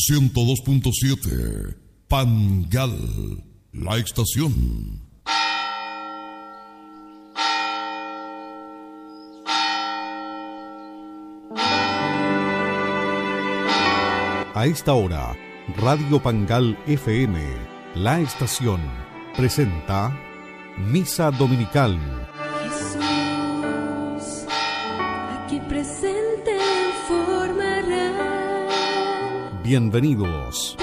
102.7 Pangal, la estación. A esta hora, Radio Pangal FM, la estación, presenta Misa Dominical. Jesús, aquí presente en forma real. Bienvenidos.